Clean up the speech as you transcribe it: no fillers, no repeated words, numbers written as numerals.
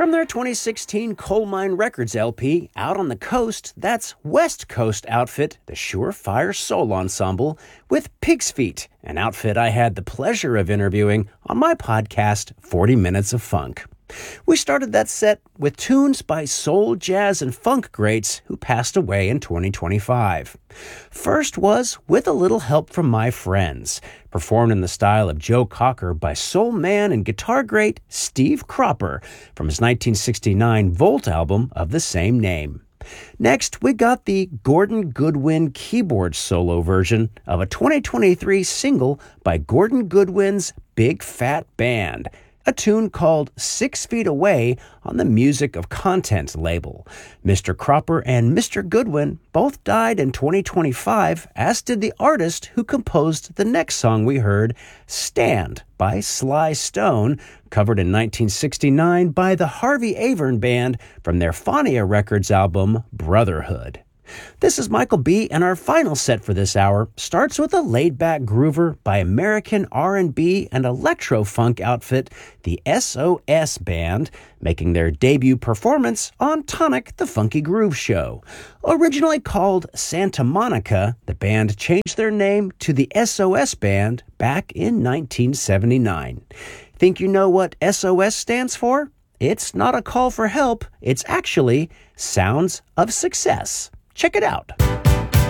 From their 2016 Coal Mine Records LP, Out on the Coast, that's West Coast outfit, the Surefire Soul Ensemble, with Pig's Feet, an outfit I had the pleasure of interviewing on my podcast, 40 Minutes of Funk. We started that set with tunes by soul, jazz, and funk greats who passed away in 2025. First was With a Little Help from My Friends, performed in the style of Joe Cocker by soul man and guitar great Steve Cropper from his 1969 Volt album of the same name. Next, we got the Gordon Goodwin keyboard solo version of a 2023 single by Gordon Goodwin's Big Fat Band, a tune called 6 Feet Away on the Music of Content label. Mr. Cropper and Mr. Goodwin both died in 2025, as did the artist who composed the next song we heard, Stand by Sly Stone, covered in 1969 by the Harvey Avern Band from their Fania Records album, Brotherhood. This is Michael B., and our final set for this hour starts with a laid-back groover by American R&B and electro-funk outfit, the SOS Band, making their debut performance on Tonic the Funky Groove Show. Originally called Santa Monica, the band changed their name to the SOS Band back in 1979. Think you know what SOS stands for? It's not a call for help, it's actually Sounds of Success. Check it out.